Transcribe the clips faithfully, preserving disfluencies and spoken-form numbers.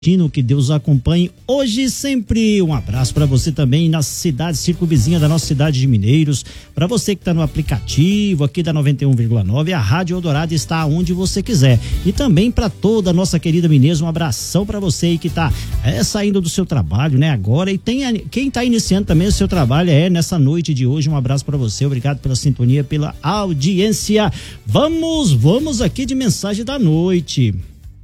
Que Deus acompanhe hoje e sempre. Um abraço para você também na cidade circunvizinha da nossa cidade de Mineiros, para você que está no aplicativo aqui da noventa e um vírgula nove, a Rádio Eldorado está onde você quiser, e também para toda a nossa querida Mineiros, um abração para você aí que está é, saindo do seu trabalho, né, agora, e tem quem está iniciando também o seu trabalho é nessa noite de hoje. Um abraço para você, obrigado pela sintonia, pela audiência. Vamos, vamos aqui de mensagem da noite.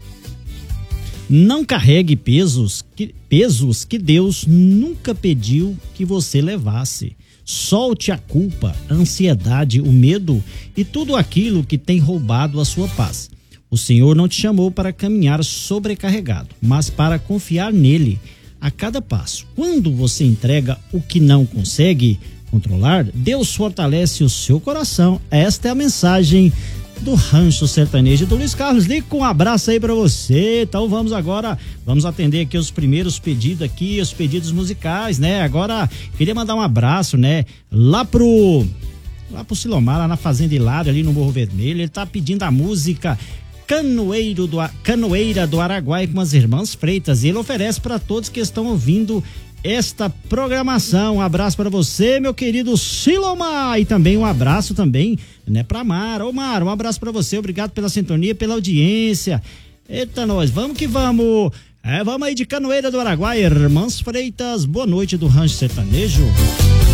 Não carregue pesos que, pesos que Deus nunca pediu que você levasse. Solte a culpa, a ansiedade, o medo e tudo aquilo que tem roubado a sua paz. O Senhor não te chamou para caminhar sobrecarregado, mas para confiar nele a cada passo. Quando você entrega o que não consegue controlar, Deus fortalece o seu coração. Esta é a mensagem do Rancho Sertanejo do Luiz Carlos Lico. Um abraço aí pra você. Então vamos agora, vamos atender aqui os primeiros pedidos aqui, os pedidos musicais, né? Agora, queria mandar um abraço, né? Lá pro, lá pro Silomar, lá na Fazenda Hilário, ali no Morro Vermelho. Ele tá pedindo a música Canoeiro do, Canoeira do Araguaia com as Irmãs Freitas. E ele oferece para todos que estão ouvindo esta programação. Um abraço para você, meu querido Silomar, e também um abraço também, né, pra Mara. Ô Mara, um abraço para você, obrigado pela sintonia, pela audiência. Eita, nós, vamos que vamos. É, vamos aí de Canoeira do Araguaia, Irmãs Freitas. Boa noite do Rancho Sertanejo.